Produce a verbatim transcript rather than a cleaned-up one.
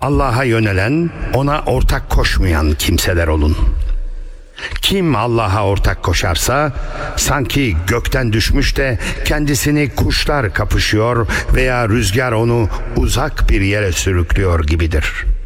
Allah'a yönelen, ona ortak koşmayan kimseler olun. Kim Allah'a ortak koşarsa sanki gökten düşmüş de kendisini kuşlar kapışıyor veya rüzgar onu uzak bir yere sürüklüyor gibidir.